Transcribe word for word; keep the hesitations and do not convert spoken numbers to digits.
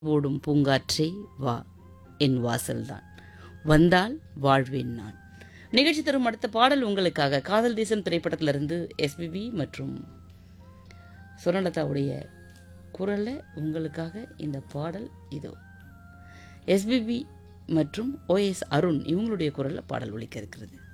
ஓடும் பூங்காற்றே வா, என் வாசல்தான் வந்தால் வாழ்வேன் நான். நிகழ்ச்சி தரும் அடுத்த பாடல் உங்களுக்காக காதல் தேசம் திரைப்படத்திலிருந்து எஸ்பிபி மற்றும் சுவர்ணலதாவுடைய குரலில் உங்களுக்காக இந்த பாடல் இதோ. எஸ்பிபி மற்றும் ஓஎஸ் அருண் இவங்களுடைய குரலில் பாடல் ஒலிக்க இருக்கிறது.